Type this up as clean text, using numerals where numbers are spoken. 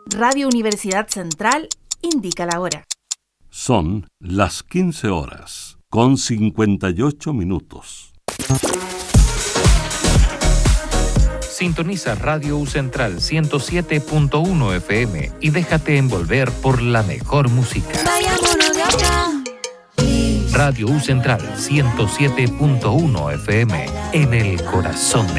Radio Universidad Central indica la hora. Son las 15 horas, con 58 minutos. Sintoniza Radio U Central 107.1 FM y déjate envolver por la mejor música. Vayámonos de acá. Radio U Central 107.1 FM en el corazón de